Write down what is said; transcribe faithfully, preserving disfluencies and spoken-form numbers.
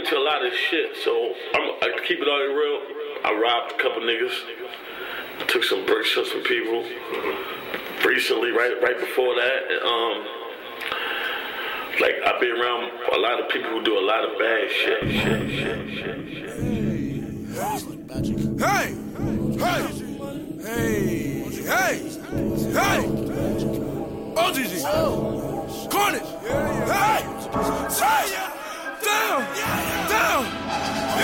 into a lot of shit, so I'm, I keep it all real. I robbed a couple niggas, took some bricks from some people recently, right right before that. Um, like, I've been around a lot of people who do a lot of bad shit, shit, shit, shit, shit. Hey! Hey! Hey! Hey! Hey! O G G! Cornish! Hey! Hey!